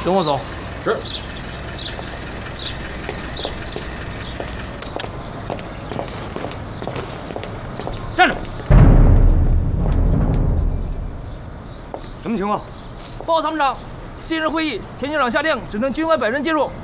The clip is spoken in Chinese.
跟我走。 是。 站住！ 什么情况？ 报参谋长，今日会议，田军长下令，只能军外100人进入，